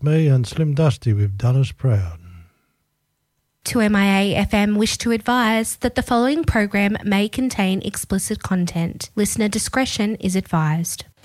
me and Slim Dusty with Done Us Proud. 2MIA FM wish to advise that the following program may contain explicit content. Listener discretion is advised.